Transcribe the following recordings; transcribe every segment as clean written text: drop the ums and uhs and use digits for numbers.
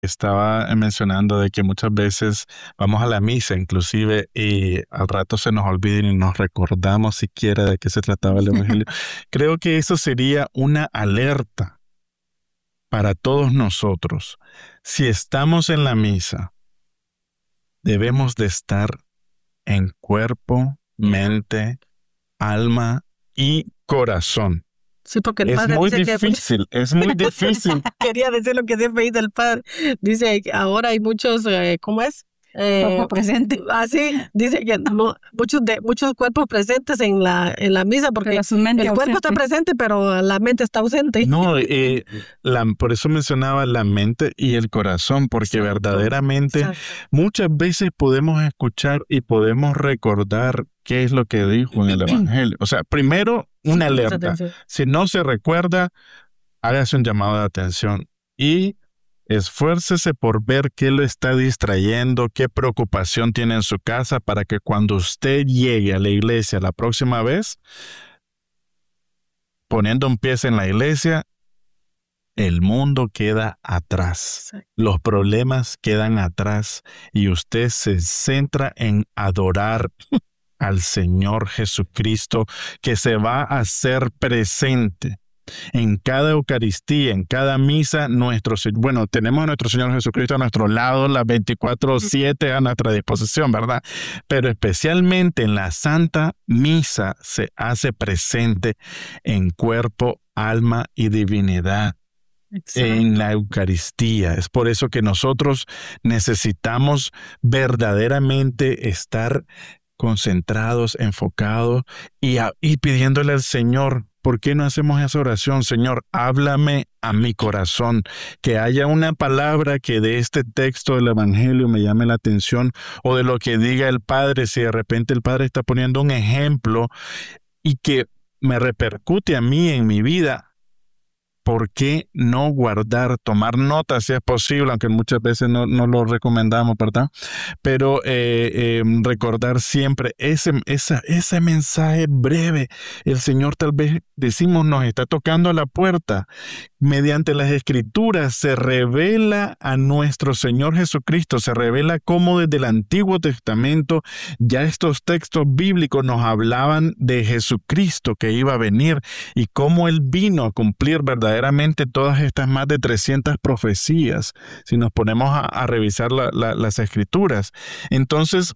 estaba mencionando de que muchas veces vamos a la misa inclusive y al rato se nos olvida y nos recordamos siquiera de qué se trataba el Evangelio. Creo que eso sería una alerta para todos nosotros. Si estamos en la misa, debemos de estar en cuerpo, mente, alma y corazón. Sí, porque el Es padre muy dice difícil, es muy difícil. Quería decir lo que siempre dice el padre. Dice que ahora hay muchos, ¿cómo es? Cuerpo presente. Así, dice que muchos cuerpos presentes en la misa, porque Pero su mente el cuerpo ausente. está presente, pero la mente está ausente. No, por eso mencionaba la mente y el corazón, porque Exacto, verdaderamente exacto. muchas veces podemos escuchar y podemos recordar qué es lo que dijo en el Evangelio. O sea, primero, una Sí, alerta. atención. Si no se recuerda, hágase un llamado de atención y esfuércese por ver qué lo está distrayendo, qué preocupación tiene en su casa para que cuando usted llegue a la iglesia la próxima vez, poniendo un pie en la iglesia, el mundo queda atrás. Exacto. Los problemas quedan atrás y usted se centra en adorar al Señor Jesucristo, que se va a hacer presente en cada Eucaristía, en cada misa. Tenemos a nuestro Señor Jesucristo a nuestro lado, las 24/7 a nuestra disposición, ¿verdad? Pero especialmente en la Santa Misa se hace presente en cuerpo, alma y divinidad. En la Eucaristía. Es por eso que nosotros necesitamos verdaderamente estar concentrados, enfocados y pidiéndole al Señor, ¿por qué no hacemos esa oración? Señor, háblame a mi corazón, que haya una palabra que de este texto del Evangelio me llame la atención, o de lo que diga el Padre, si de repente el Padre está poniendo un ejemplo y que me repercute a mí en mi vida. ¿Por qué no guardar, tomar notas si es posible, aunque muchas veces no lo recomendamos, ¿verdad? Pero recordar siempre ese mensaje breve. El Señor tal vez, decimos, nos está tocando a la puerta. Mediante las Escrituras se revela a nuestro Señor Jesucristo, se revela cómo desde el Antiguo Testamento ya estos textos bíblicos nos hablaban de Jesucristo que iba a venir y cómo Él vino a cumplir verdaderamente todas estas más de 300 profecías, si nos ponemos a revisar las Escrituras. Entonces,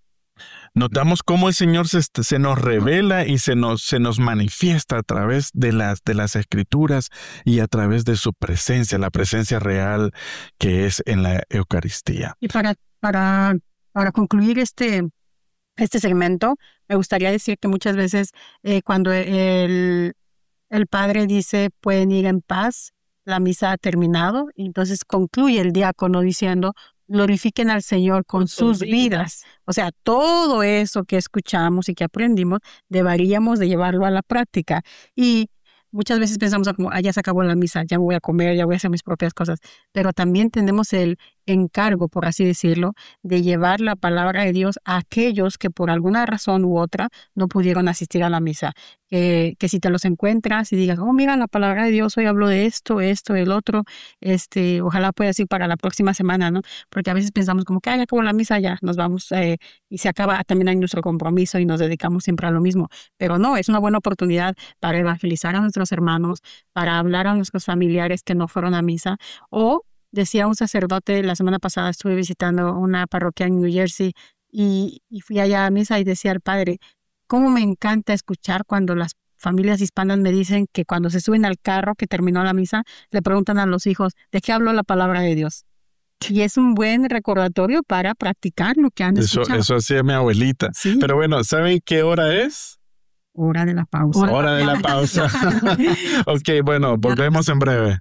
notamos cómo el Señor se nos revela y se nos manifiesta a través de las Escrituras y a través de su presencia, la presencia real que es en la Eucaristía. Y para concluir este segmento, me gustaría decir que muchas veces cuando el padre dice pueden ir en paz, la misa ha terminado, y entonces concluye el diácono diciendo glorifiquen al Señor con sus vidas. O sea, todo eso que escuchamos y que aprendimos deberíamos de llevarlo a la práctica. Y muchas veces pensamos como, ya se acabó la misa, ya me voy a comer, ya voy a hacer mis propias cosas. Pero también tenemos el encargo, por así decirlo, de llevar la palabra de Dios a aquellos que por alguna razón u otra no pudieron asistir a la misa. Que si te los encuentras y digas, mira, la palabra de Dios hoy habló de esto, el otro, ojalá puedas ir para la próxima semana, ¿no? Porque a veces pensamos como que ya acabó la misa, ya nos vamos y se acaba también ahí nuestro compromiso y nos dedicamos siempre a lo mismo. Pero no, es una buena oportunidad para evangelizar a nuestros hermanos, para hablar a nuestros familiares que no fueron a misa. O decía un sacerdote, la semana pasada estuve visitando una parroquia en New Jersey y fui allá a misa y decía el padre, cómo me encanta escuchar cuando las familias hispanas me dicen que cuando se suben al carro que terminó la misa, le preguntan a los hijos, ¿de qué habló la palabra de Dios? Y es un buen recordatorio para practicar lo que han escuchado. Eso hacía mi abuelita. Sí. Pero bueno, ¿saben qué hora es? Hora de la pausa. Hora de la pausa. Ok, bueno, volvemos en breve.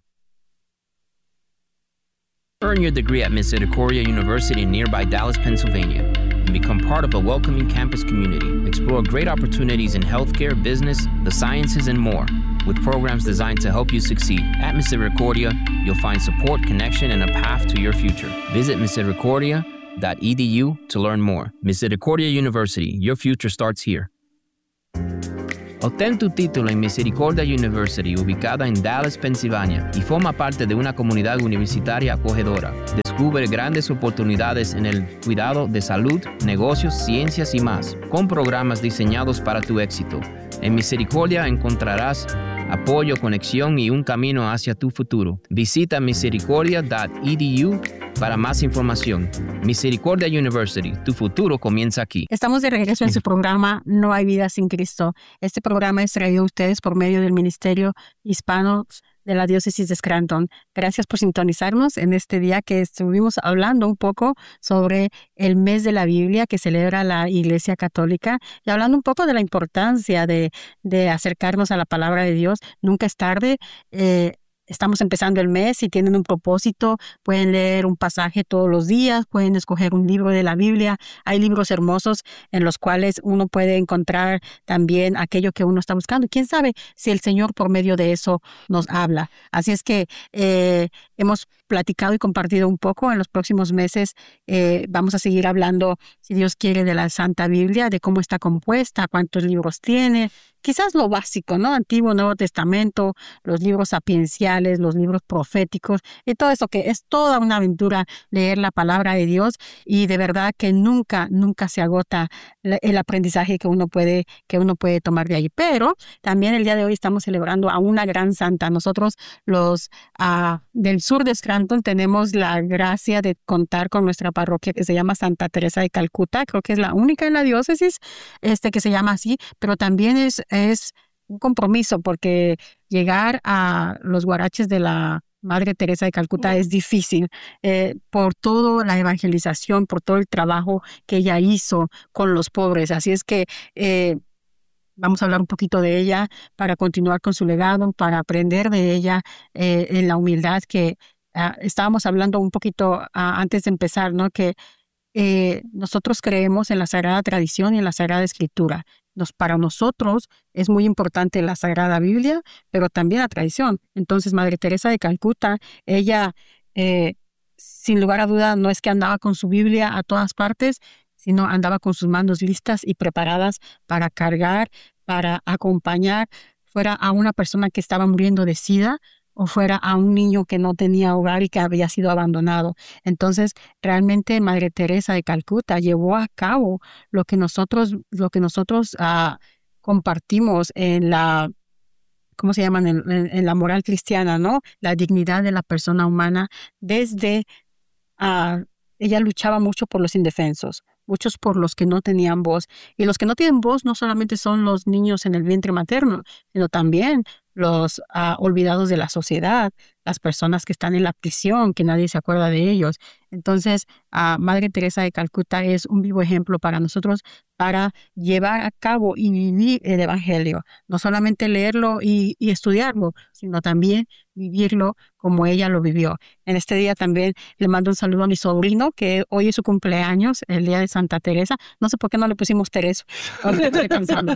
Earn your degree at Misericordia University in nearby Dallas, Pennsylvania, and become part of a welcoming campus community. Explore great opportunities in healthcare, business, the sciences, and more. With programs designed to help you succeed, at Misericordia, you'll find support, connection, and a path to your future. Visit misericordia.edu to learn more. Misericordia University, your future starts here. Obtén tu título en Misericordia University, ubicada en Dallas, Pensilvania, y forma parte de una comunidad universitaria acogedora. Descubre grandes oportunidades en el cuidado de salud, negocios, ciencias y más, con programas diseñados para tu éxito. En Misericordia encontrarás apoyo, conexión y un camino hacia tu futuro. Visita misericordia.edu para más información. Misericordia University, tu futuro comienza aquí. Estamos de regreso en su programa No hay vida sin Cristo. Este programa es traído a ustedes por medio del Ministerio Hispano de la Diócesis de Scranton. Gracias por sintonizarnos en este día que estuvimos hablando un poco sobre el mes de la Biblia que celebra la Iglesia Católica y hablando un poco de la importancia de acercarnos a la palabra de Dios. Nunca es tarde. Estamos empezando el mes. Si tienen un propósito, pueden leer un pasaje todos los días, pueden escoger un libro de la Biblia. Hay libros hermosos en los cuales uno puede encontrar también aquello que uno está buscando. ¿Quién sabe si el Señor por medio de eso nos habla? Así es que hemos platicado y compartido un poco. En los próximos meses vamos a seguir hablando, si Dios quiere, de la Santa Biblia, de cómo está compuesta, cuántos libros tiene. Quizás lo básico, ¿no? Antiguo, Nuevo Testamento, los libros sapienciales, los libros proféticos y todo eso, que es toda una aventura leer la palabra de Dios, y de verdad que nunca se agota el aprendizaje que uno puede tomar de ahí. Pero también el día de hoy estamos celebrando a una gran santa. Nosotros los del sur de Scranton tenemos la gracia de contar con nuestra parroquia que se llama Santa Teresa de Calcuta. Creo que es la única en la diócesis que se llama así, pero también es un compromiso, porque llegar a los guaraches de la Madre Teresa de Calcuta es difícil, por toda la evangelización, por todo el trabajo que ella hizo con los pobres. Así es que vamos a hablar un poquito de ella para continuar con su legado, para aprender de ella en la humildad que estábamos hablando un poquito antes de empezar, ¿no? Que nosotros creemos en la Sagrada Tradición y en la Sagrada Escritura. Para nosotros es muy importante la Sagrada Biblia, pero también la tradición. Entonces, Madre Teresa de Calcuta, ella, sin lugar a duda, no es que andaba con su Biblia a todas partes, sino andaba con sus manos listas y preparadas para cargar, para acompañar, fuera a una persona que estaba muriendo de SIDA, o fuera a un niño que no tenía hogar y que había sido abandonado. Entonces, realmente Madre Teresa de Calcuta llevó a cabo lo que nosotros compartimos en la, ¿cómo se llaman? En la moral cristiana, ¿no? La dignidad de la persona humana. Ella luchaba mucho por los indefensos, muchos por los que no tenían voz. Y los que no tienen voz no solamente son los niños en el vientre materno, sino también los olvidados de la sociedad, las personas que están en la prisión, que nadie se acuerda de ellos. Entonces, Madre Teresa de Calcuta es un vivo ejemplo para nosotros para llevar a cabo y vivir el Evangelio. No solamente leerlo y estudiarlo, sino también vivirlo como ella lo vivió. En este día también le mando un saludo a mi sobrino, que hoy es su cumpleaños, el día de Santa Teresa. No sé por qué no le pusimos Teresa. Ahora estoy pensando.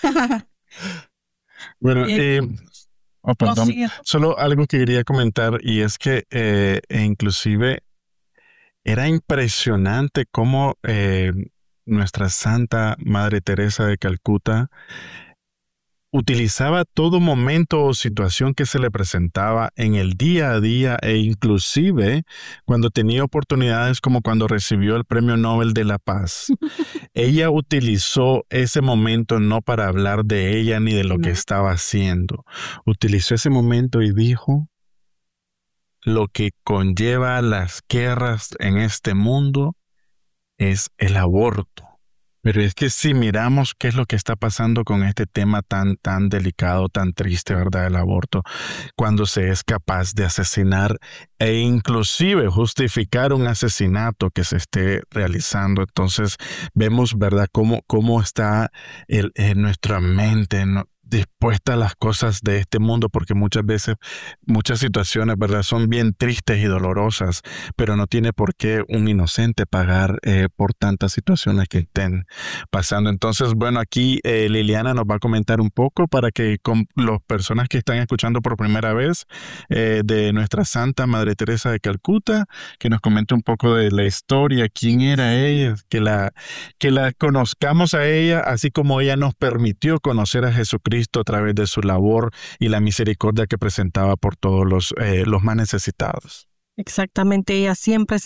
Bueno, perdón, solo algo que quería comentar, y es que inclusive era impresionante cómo nuestra Santa Madre Teresa de Calcuta utilizaba todo momento o situación que se le presentaba en el día a día, e inclusive cuando tenía oportunidades como cuando recibió el Premio Nobel de la Paz. Ella utilizó ese momento no para hablar de ella ni de lo que estaba haciendo. Utilizó ese momento y dijo: lo que conlleva las guerras en este mundo es el aborto. Pero es que si miramos qué es lo que está pasando con este tema tan delicado, tan triste, ¿verdad? El aborto, cuando se es capaz de asesinar e inclusive justificar un asesinato que se esté realizando. Entonces vemos, ¿verdad?, cómo está nuestra mente, ¿no?, dispuesta a las cosas de este mundo, porque muchas veces, muchas situaciones, ¿verdad?, son bien tristes y dolorosas, pero no tiene por qué un inocente pagar por tantas situaciones que estén pasando. Entonces, bueno, aquí Liliana nos va a comentar un poco para que con las personas que están escuchando por primera vez de nuestra Santa Madre Teresa de Calcuta, que nos comente un poco de la historia, quién era ella, que la conozcamos a ella, así como ella nos permitió conocer a Jesucristo Jesucristo a través de su labor y la misericordia que presentaba por todos los más necesitados. Exactamente, ella siempre